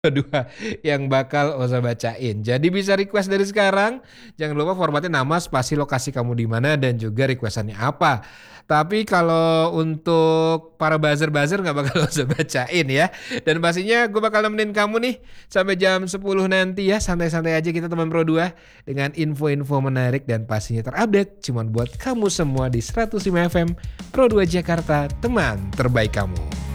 Kedua yang bakal Oza bacain. Jadi bisa request dari sekarang. Jangan lupa formatnya nama, spasi, lokasi kamu di mana dan juga requestannya apa. Tapi kalau untuk para buzzer-buzzer nggak bakal Oza bacain ya. Dan pastinya gue bakal nemenin kamu nih sampai jam 10 nanti ya. Santai-santai aja kita teman Pro 2 dengan info-info menarik dan pastinya terupdate cuman buat kamu semua di 105 FM Pro 2 Jakarta, teman terbaik kamu.